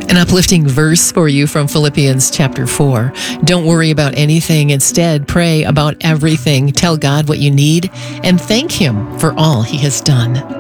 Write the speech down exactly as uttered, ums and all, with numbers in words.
An uplifting verse for you from Philippians chapter four. Don't worry about anything. Instead, pray about everything. Tell God what you need and thank Him for all He has done.